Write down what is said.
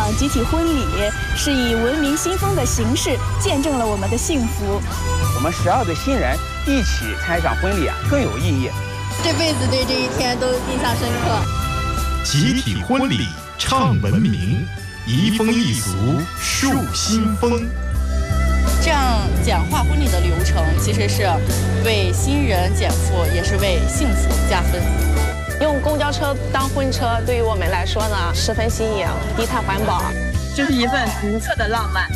场集体婚礼，是以文明新风的形式见证了我们的幸福。 我们12对新人一起参与这场婚礼更有意义。 这辈子对这一天都印象深刻。 集体婚礼唱文明，移风易俗树新风。 这样简化婚礼的流程，其实是为新人减负，也是为幸福加分。 用公交车当婚车，对于我们来说呢，十分新颖，低碳环保。 这是一份独特的浪漫。